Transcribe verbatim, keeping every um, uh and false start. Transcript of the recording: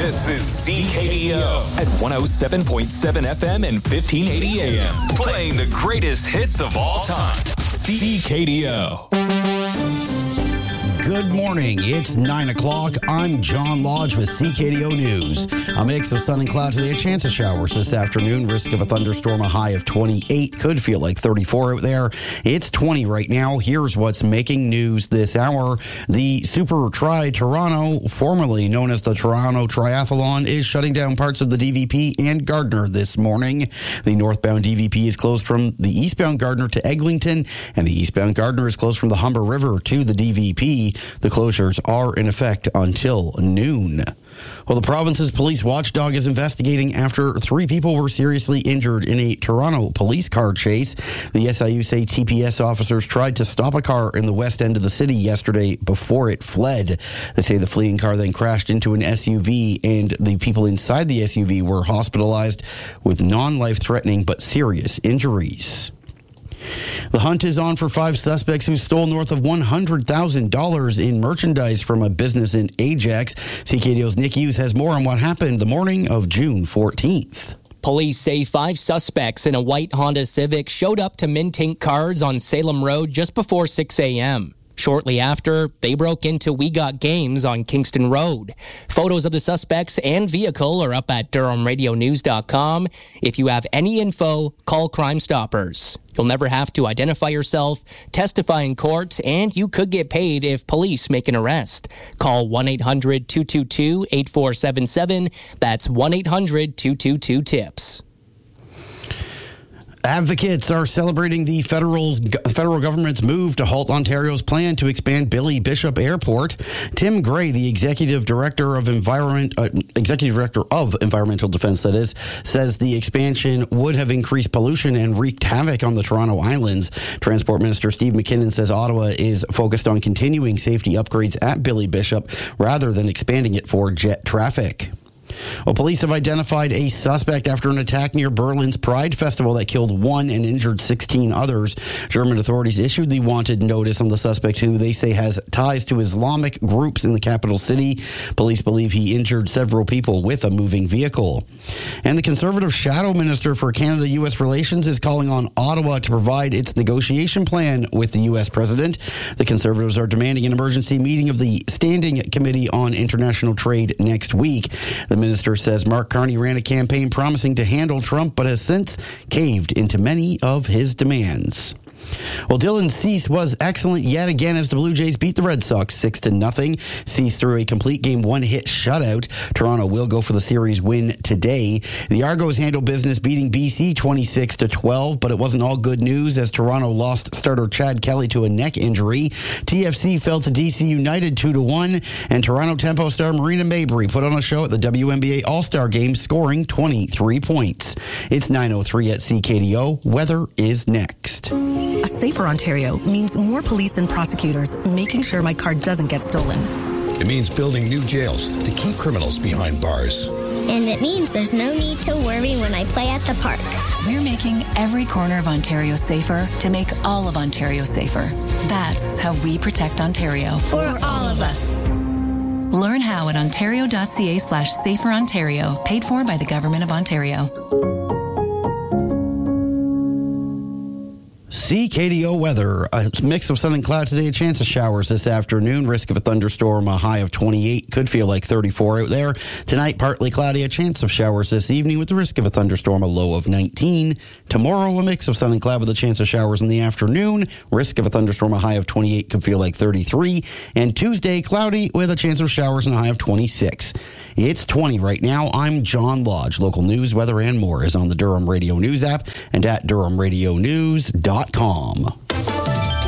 This is C K D O at one oh seven point seven F M and fifteen eighty A M. Playing the greatest hits of all time. C K D O. Good morning. It's nine o'clock. I'm John Lodge with C K D O News. A mix of sun and cloud today. A chance of showers this afternoon. Risk of a thunderstorm. A high of twenty-eight. Could feel like thirty-four out there. It's twenty right now. Here's what's making news this hour. The Super Tri Toronto, formerly known as the Toronto Triathlon, is shutting down parts of the D V P and Gardiner this morning. The northbound D V P is closed from the eastbound Gardiner to Eglinton, and the eastbound Gardiner is closed from the Humber River to the D V P. The closures are in effect until noon. Well, the province's police watchdog is investigating after three people were seriously injured in a Toronto police car chase. The S I U say T P S officers tried to stop a car in the west end of the city yesterday before it fled. They say the fleeing car then crashed into an S U V, and the people inside the S U V were hospitalized with non-life-threatening but serious injuries. The hunt is on for five suspects who stole north of one hundred thousand dollars in merchandise from a business in Ajax. C K D O's Nick Hughes has more on what happened the morning of June fourteenth. Police say five suspects in a white Honda Civic showed up to Mintink Cards on Salem Road just before six a.m. Shortly after, they broke into We Got Games on Kingston Road. Photos of the suspects and vehicle are up at Durham Radio News dot com. If you have any info, call Crime Stoppers. You'll never have to identify yourself, testify in court, and you could get paid if police make an arrest. Call one eight hundred two two two eight four seven seven. That's one eight hundred two two two TIPS. Advocates are celebrating the federal's, federal government's move to halt Ontario's plan to expand Billy Bishop Airport. Tim Gray, the executive director of environment, uh, executive director of environmental defense, that is, says the expansion would have increased pollution and wreaked havoc on the Toronto Islands. Transport Minister Steve McKinnon says Ottawa is focused on continuing safety upgrades at Billy Bishop rather than expanding it for jet traffic. Well, police have identified a suspect after an attack near Berlin's Pride Festival that killed one and injured sixteen others. German authorities issued the wanted notice on the suspect, who they say has ties to Islamic groups in the capital city. Police believe he injured several people with a moving vehicle. And the Conservative Shadow Minister for Canada-U S Relations is calling on Ottawa to provide its negotiation plan with the U S President. The Conservatives are demanding an emergency meeting of the Standing Committee on International Trade next week. The minister says Mark Carney ran a campaign promising to handle Trump, but has since caved into many of his demands. Well, Dylan Cease was excellent yet again as the Blue Jays beat the Red Sox six to nothing. Cease threw a complete game one-hit shutout. Toronto will go for the series win today. The Argos handled business, beating B C twenty-six to twelve, but it wasn't all good news as Toronto lost starter Chad Kelly to a neck injury. T F C fell to D C United two to one, and Toronto Tempo star Marina Mabrey put on a show at the W N B A All-Star Game, scoring twenty-three points. It's nine oh three at C K D O. Weather is next. A safer Ontario means more police and prosecutors making sure my car doesn't get stolen. It means building new jails to keep criminals behind bars. And it means there's no need to worry when I play at the park. We're making every corner of Ontario safer to make all of Ontario safer. That's how we protect Ontario. For all of us. Learn how at ontario.ca slash safer Ontario. Paid for by the Government of Ontario. C K D O weather. A mix of sun and cloud today. A chance of showers this afternoon. Risk of a thunderstorm. A high of twenty-eight. Could feel like thirty-four out there. Tonight, partly cloudy. A chance of showers this evening with the risk of a thunderstorm. A low of nineteen. Tomorrow, a mix of sun and cloud with a chance of showers in the afternoon. Risk of a thunderstorm. A high of twenty-eight. Could feel like thirty-three. And Tuesday, cloudy with a chance of showers and a high of twenty-six. It's twenty right now. I'm John Lodge. Local news, weather, and more is on the Durham Radio News app and at durham radio news dot com.